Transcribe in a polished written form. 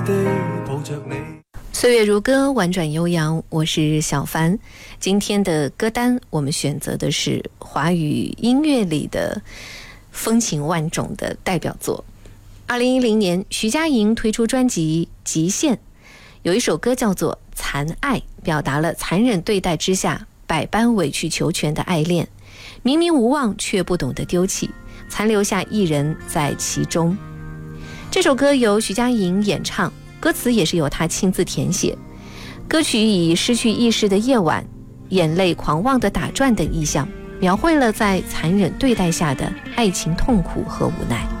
岁月如歌，婉转悠扬，我是小帆。今天的歌单我们选择的是华语音乐里的风情万种的代表作。2010年徐佳莹推出专辑《极限》，有一首歌叫做《残爱》，表达了残忍对待之下百般委曲求全的爱恋，明明无望却不懂得丢弃，残留下一人在其中。这首歌由徐佳莹演唱，歌词也是由她亲自填写。歌曲以失去意识的夜晚、眼泪狂妄的打转等意象，描绘了在残忍对待下的爱情痛苦和无奈。